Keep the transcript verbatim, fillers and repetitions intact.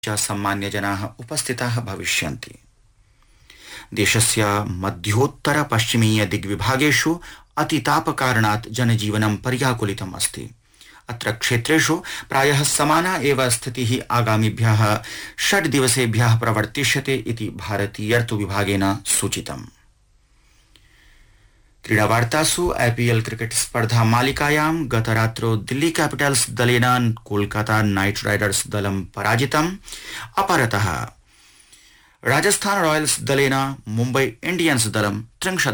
च सम्मान्यजनाः उपस्थिताः भविष्यन्ति। देशस्य मध्योत्तर पश्चिमीय दिग्विभागेषु अतितापकारणात् जनजीवनं पर्याकुलितम् अस्ति। अत्र क्षेत्रेषु प्रायः समाना एव स्थितिः आगामिभ्यः षड् दिवसेभ्यः प्रवर्तिष्यते इति भारतीय ऋतुविभागेन सूचितम्। क्रीडावार्तासु आईपीएल क्रिकेट स्पर्धा मालिकायां गतरात्रौ दिल्ली कैपिटल्स दलेन कोलकाता नाइट राइडर्स दलं पराजितम्। अपरतः राजस्थान रॉयल्स दलेन मुंबई इंडियंस दलं त्रिंशत्